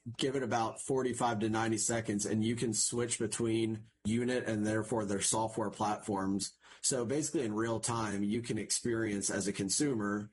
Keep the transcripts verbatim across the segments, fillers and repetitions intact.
give it about forty-five to ninety seconds, and you can switch between unit and therefore their software platforms. So basically in real time, you can experience as a consumer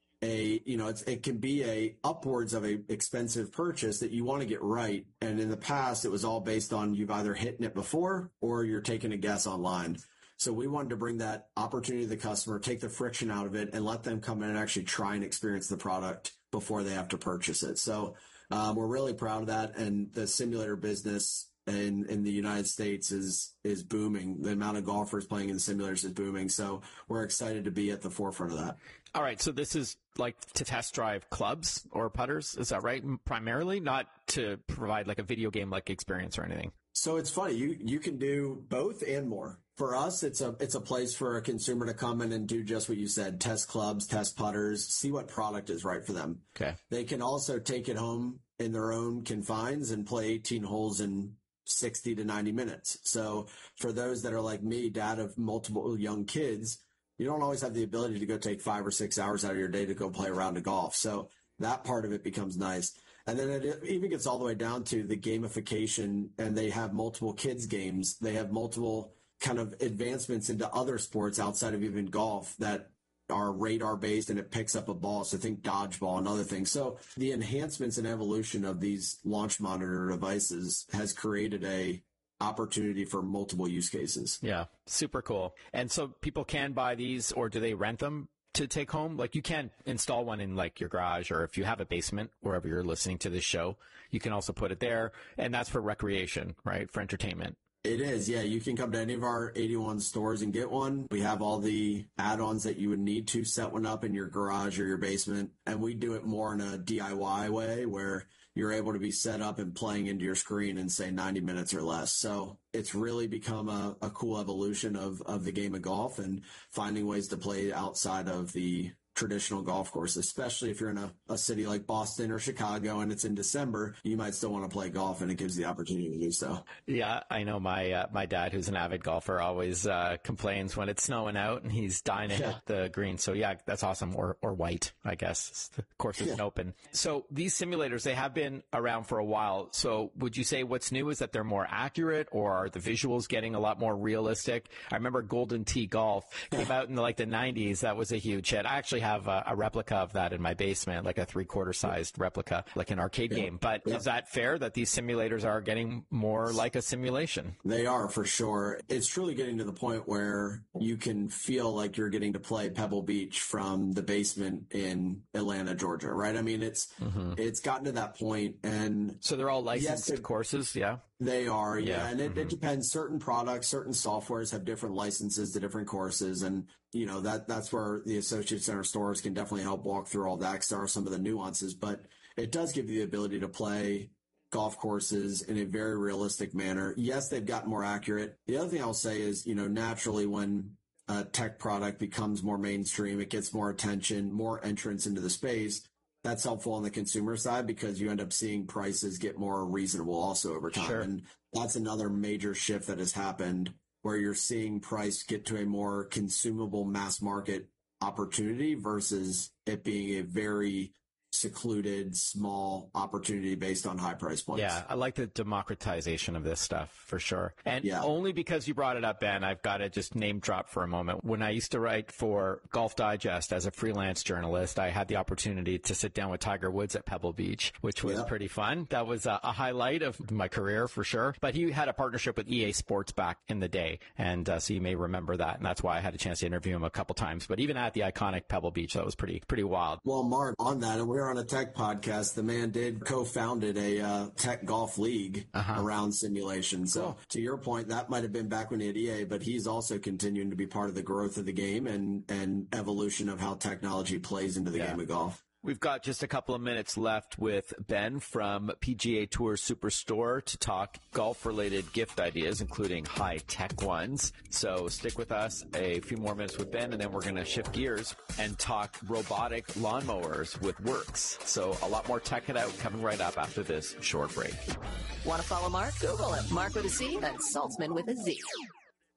a, you know, it's, it can be a upwards of a expensive purchase that you want to get right. And in the past, it was all based on you've either hit it before or you're taking a guess online. So we wanted to bring that opportunity to the customer, take the friction out of it, and let them come in and actually try and experience the product before they have to purchase it. So um, we're really proud of that. And the simulator business in, in the United States is is booming. The amount of golfers playing in simulators is booming. So we're excited to be at the forefront of that. All right. So this is like to test drive clubs or putters. Is that right? Primarily, not to provide like a video game like experience or anything. So it's funny. You you can do both and more. For us, it's a it's a place for a consumer to come in and do just what you said: test clubs, test putters, see what product is right for them. Okay. They can also take it home in their own confines and play eighteen holes in sixty to ninety minutes. So for those that are like me, dad of multiple young kids, you don't always have the ability to go take five or six hours out of your day to go play a round of golf. So that part of it becomes nice. And then it even gets all the way down to the gamification, and they have multiple kids games. They have multiple kind of advancements into other sports outside of even golf that are radar based, and it picks up a ball. So think dodgeball and other things. So the enhancements and evolution of these launch monitor devices has created a opportunity for multiple use cases. Yeah. Super cool. And so people can buy these, or do they rent them to take home? Like you can install one in like your garage, or if you have a basement, wherever you're listening to this show, you can also put it there. And that's for recreation, right? For entertainment. It is, yeah. You can come to any of our eighty-one stores and get one. We have all the add-ons that you would need to set one up in your garage or your basement. And we do it more in a D I Y way where you're able to be set up and playing into your screen in, say, ninety minutes or less. So it's really become a, a cool evolution of, of the game of golf and finding ways to play outside of the traditional golf course, especially if you're in a, a city like Boston or Chicago and it's in December, you might still want to play golf, and it gives the opportunity to do so. Yeah, I know my uh, my dad, who's an avid golfer, always uh, complains when it's snowing out and he's dying to Yeah. hit the green. So yeah, that's awesome. Or or white, I guess. The course isn't Yeah. open. So these simulators, they have been around for a while. So would you say what's new is that they're more accurate, or are the visuals getting a lot more realistic? I remember Golden Tee Golf came out in the, like the nineties. That was a huge hit. I actually have a, a replica of that in my basement, like a three-quarter sized replica, like an arcade Yeah. game. But Yeah. is that fair that these simulators are getting more like a simulation? They are, for sure. It's truly getting to the point where you can feel like you're getting to play Pebble Beach from the basement in Atlanta, Georgia, right? I mean, it's mm-hmm. it's gotten to that point, and So they're all licensed Yes, it- courses, yeah? they are, yeah. Yeah. And it, Mhm. it depends. Certain products, certain softwares have different licenses to different courses. And, you know, that that's where the associates in our stores can definitely help walk through all that, because there are some of the nuances. But it does give you the ability to play golf courses in a very realistic manner. Yes, they've gotten more accurate. The other thing I'll say is, you know, naturally when a tech product becomes more mainstream, it gets more attention, more entrance into the space. That's helpful on the consumer side, because you end up seeing prices get more reasonable also over time. Sure. And that's another major shift that has happened, where you're seeing price get to a more consumable mass market opportunity versus it being a very secluded, small opportunity based on high price points. Yeah, I like the democratization of this stuff for sure. And Yeah. only because you brought it up, Ben, I've got to just name drop for a moment. When I used to write for Golf Digest as a freelance journalist, I had the opportunity to sit down with Tiger Woods at Pebble Beach, which was Yeah. pretty fun. That was a, a highlight of my career for sure. But he had a partnership with E A Sports back in the day. And uh, so you may remember that. And that's why I had a chance to interview him a couple times. But even at the iconic Pebble Beach, that was pretty, pretty wild. Well, Mark, on that, and we're on a tech podcast, the man did co-founded a uh, tech golf league Uh-huh. around simulation. So Cool. to your point, that might have been back when he had E A, but he's also continuing to be part of the growth of the game and, and evolution of how technology plays into the Yeah. game of golf. We've got just a couple of minutes left with Ben from P G A Tour Superstore to talk golf-related gift ideas, including high-tech ones. So stick with us a few more minutes with Ben, and then we're going to shift gears and talk robotic lawnmowers with Works. So a lot more Tech It Out coming right up after this short break. Want to follow Mark? Google him. Mark with a C and Saltzman with a Z.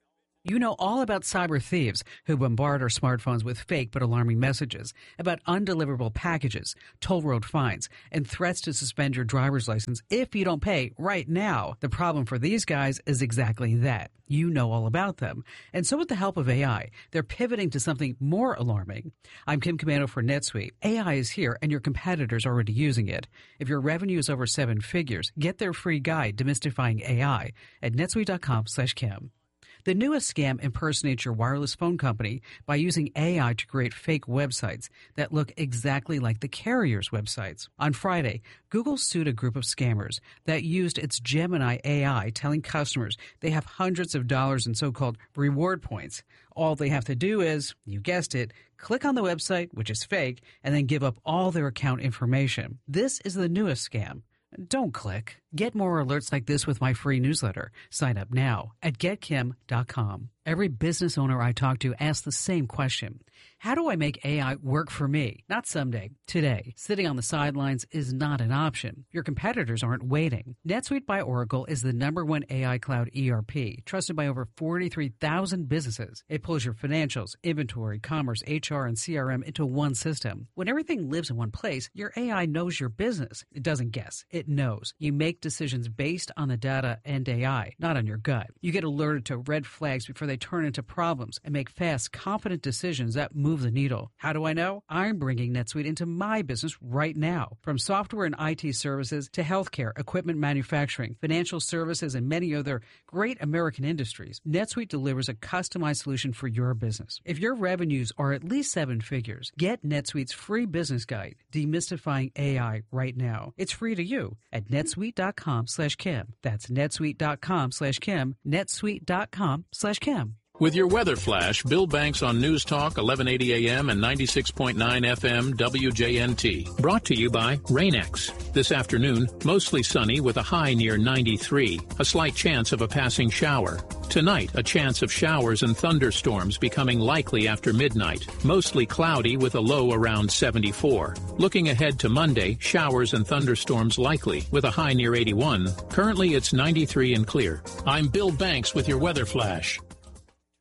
You know all about cyber thieves who bombard our smartphones with fake but alarming messages, about undeliverable packages, toll road fines, and threats to suspend your driver's license if you don't pay right now. The problem for these guys is exactly that. You know all about them. And so with the help of A I, they're pivoting to something more alarming. I'm Kim Komando for NetSuite. A I is here and your competitors are already using it. If your revenue is over seven figures, get their free guide, Demystifying A I, at netsuite.com slash Kim. The newest scam impersonates your wireless phone company by using A I to create fake websites that look exactly like the carrier's websites. On Friday, Google sued a group of scammers that used its Gemini A I, telling customers they have hundreds of dollars in so-called reward points. All they have to do is, you guessed it, click on the website, which is fake, and then give up all their account information. This is the newest scam. Don't click. Get more alerts like this with my free newsletter. Sign up now at get kim dot com. Every business owner I talk to asks the same question. How do I make A I work for me? Not someday, today. Sitting on the sidelines is not an option. Your competitors aren't waiting. NetSuite by Oracle is the number one A I cloud E R P, trusted by over forty-three thousand businesses. It pulls your financials, inventory, commerce, H R, and C R M into one system. When everything lives in one place, your A I knows your business. It doesn't guess. It knows. You make decisions based on the data and A I, not on your gut. You get alerted to red flags before they turn into problems and make fast, confident decisions that move the needle. How do I know? I'm bringing NetSuite into my business right now. From software and I T services to healthcare, equipment manufacturing, financial services, and many other great American industries, NetSuite delivers a customized solution for your business. If your revenues are at least seven figures, get NetSuite's free business guide, Demystifying A I, right now. It's free to you at netsuite.com slash Kim. That's netsuite.com slash Kim, netsuite.com slash Kim. With your weather flash, Bill Banks on News Talk, eleven eighty A M and ninety-six point nine F M W J N T. Brought to you by Rain-X. This afternoon, mostly sunny with a high near ninety-three. A slight chance of a passing shower. Tonight, a chance of showers and thunderstorms becoming likely after midnight. Mostly cloudy with a low around seventy-four. Looking ahead to Monday, showers and thunderstorms likely with a high near eighty-one. Currently, it's ninety-three and clear. I'm Bill Banks with your weather flash.